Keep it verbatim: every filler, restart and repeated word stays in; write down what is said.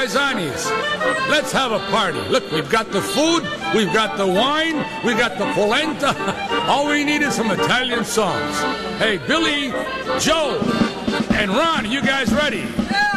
paisanis, let's have a party. Look, we've got the food, we've got the wine, we got the polenta. All we need is some Italian songs. Hey, Billy, Joe, and Ron, you guys ready?